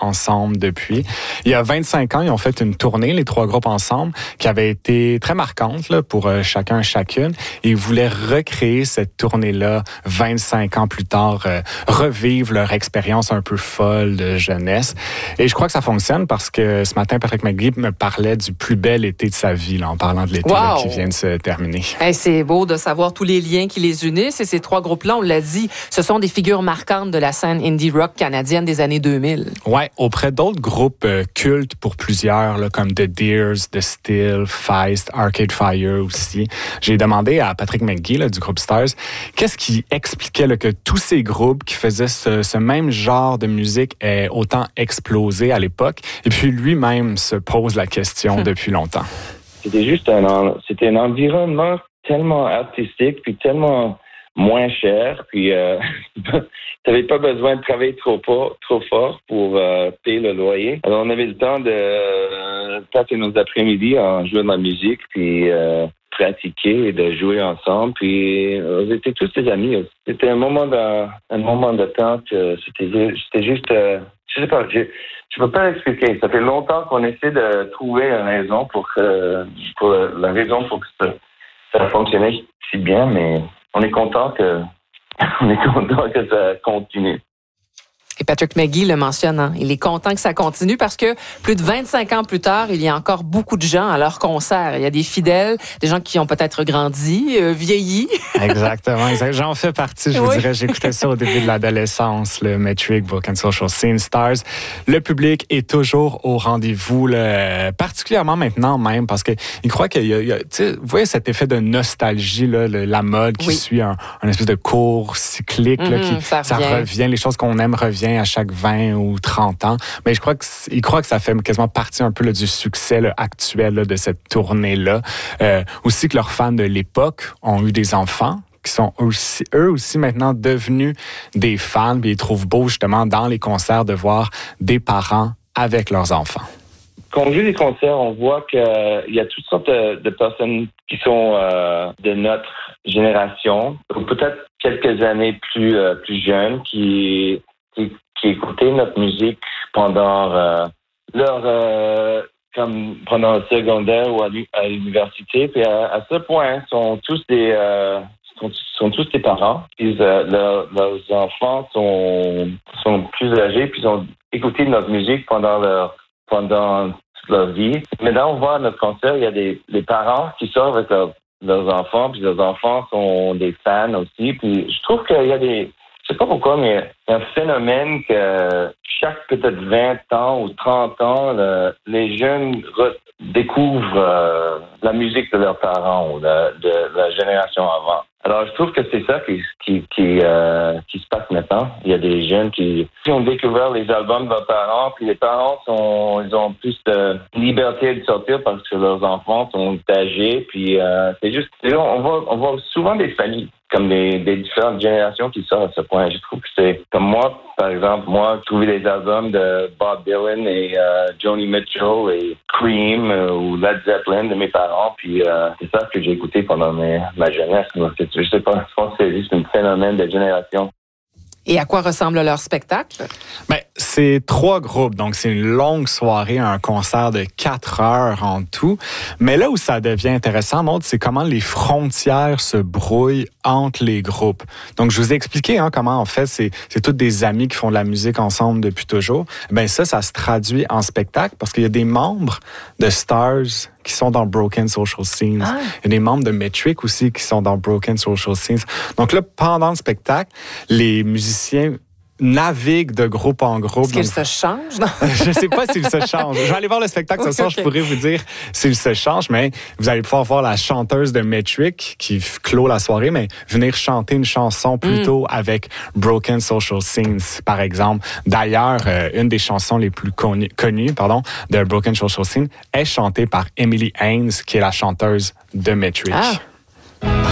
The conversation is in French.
ensemble depuis. Il y a 25 ans, ils ont fait une tournée, les 3 groupes ensemble, qui avait été très marquante là, pour chacune. Et ils voulaient recréer cette tournée-là 25 ans plus tard, revivre leur expérience un peu folle de jeunesse. Et je crois que ça fonctionne parce que ce matin, Patrick McGee me parlait du plus bel été de sa vie, là, en parlant de l'été là, qui vient de se terminer. Hey, c'est beau de savoir tous les liens qui les unissent. Et ces 3 groupes-là, on l'a dit, ce sont des figures marquantes de la scène indie rock canadienne des années 2000. Ouais, auprès d'autres groupes cultes pour plusieurs, là, comme The Deers, The Still, Feist, Arcade Fire aussi. J'ai demandé à Patrick McGee là, du groupe Stars, qu'est-ce qui expliquait là, que tous ces groupes qui faisaient ce même genre de musique aient autant explosé à l'époque. Et puis lui-même se pose la question depuis longtemps. C'était un environnement tellement artistique, puis tellement moins cher, puis t'avais pas besoin de travailler trop fort pour payer le loyer. Alors on avait le temps de passer nos après-midi en jouant de la musique, puis pratiquer et de jouer ensemble, puis on était tous des amis. C'était un moment de temps que c'était juste je sais pas, je peux pas expliquer. Ça fait longtemps qu'on essaie de trouver une raison pour la raison pour que ça fonctionnait si bien, mais on est content que ça continue. Et Patrick McGee le mentionne, hein? Il est content que ça continue parce que plus de 25 ans plus tard, il y a encore beaucoup de gens à leur concert. Il y a des fidèles, des gens qui ont peut-être grandi, vieilli. Exactement. J'en fais partie, je vous dirais. J'écoutais ça au début de l'adolescence, le Metric, Broken Social Scene, Stars. Le public est toujours au rendez-vous, là, particulièrement maintenant même, parce qu'il croit qu'il y a vous voyez cet effet de nostalgie, là, la mode qui suit un espèce de cours cyclique, là, ça revient, les choses qu'on aime reviennent à chaque 20 ou 30 ans. Mais je crois qu'il croit que ça fait quasiment partie un peu là, du succès là, actuel là, de cette tournée-là. Aussi que leurs fans de l'époque ont eu des enfants qui sont eux aussi maintenant devenus des fans. Puis ils trouvent beau justement dans les concerts de voir des parents avec leurs enfants. Quand on joue des concerts, on voit qu'il y a toutes sortes de personnes qui sont de notre génération, ou peut-être quelques années plus jeunes, qui écoutaient notre musique pendant pendant le secondaire ou à l'université. Puis à ce point, sont tous des parents. Puis leurs enfants sont plus âgés, puis ils ont écouté notre musique pendant toute leur vie. Maintenant, on voit à notre concert, il y a les parents qui sortent avec leurs enfants, puis leurs enfants sont des fans aussi. Puis je trouve qu'il y a je sais pas pourquoi, mais il y a un phénomène que chaque peut-être 20 ans ou 30 ans, les jeunes découvrent la musique de leurs parents ou de la génération avant. Alors, je trouve que c'est ça qui se passe maintenant. Il y a des jeunes qui ont découvert les albums de leurs parents, puis les parents ils ont plus de liberté de sortir parce que leurs enfants sont âgés, puis c'est juste, on voit souvent des familles comme des différentes générations qui sortent à ce point. Je trouve que c'est comme moi, par exemple, trouver les albums de Bob Dylan et Joni Mitchell et Cream ou Led Zeppelin de mes parents, puis c'est ça que j'ai écouté pendant ma jeunesse. Donc, je sais pas, je pense que c'est juste un phénomène de génération. Et à quoi ressemble leur spectacle? Ben, c'est 3 groupes, donc c'est une longue soirée, un concert de 4 heures en tout. Mais là où ça devient intéressant, Maud, c'est comment les frontières se brouillent entre les groupes. Donc, je vous ai expliqué comment, en fait, c'est tous des amis qui font de la musique ensemble depuis toujours. Ben ça se traduit en spectacle parce qu'il y a des membres de Stars qui sont dans Broken Social Scenes. Il y a des membres de Metric aussi qui sont dans Broken Social Scenes. Donc là, pendant le spectacle, les musiciens naviguent de groupe en groupe. Est-ce qu'ils se changent? Je ne sais pas s'ils se changent. Je vais aller voir le spectacle ce soir, je pourrais vous dire s'ils se changent, mais vous allez pouvoir voir la chanteuse de Metric qui clôt la soirée, mais venir chanter une chanson plutôt avec Broken Social Scenes, par exemple. D'ailleurs, une des chansons les plus connues de Broken Social Scene est chantée par Emily Haynes, qui est la chanteuse de Metric.